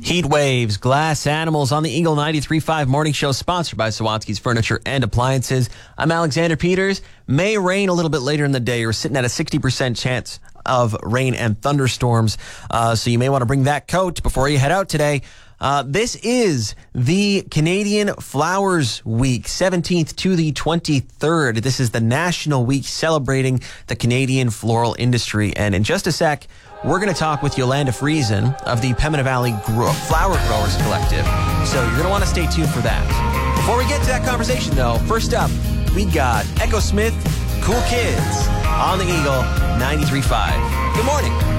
Heat waves, glass animals on the Eagle 93.5 morning show, sponsored by Sawatsky's Furniture and Appliances. I'm Alexander Peters. May rain a little bit later in the day. We're sitting at a 60% chance of rain and thunderstorms. So you may want to bring that coat before you head out today. This is the Canadian Flowers Week, 17th to the 23rd. This is the National Week celebrating the Canadian floral industry. And in just a sec, we're going to talk with Yolanda Friesen of the Pembina Valley Flower Growers Collective. So you're going to want to stay tuned for that. Before we get to that conversation, though, first up, we got Echo Smith, Cool Kids on the Eagle 93.5. Good morning.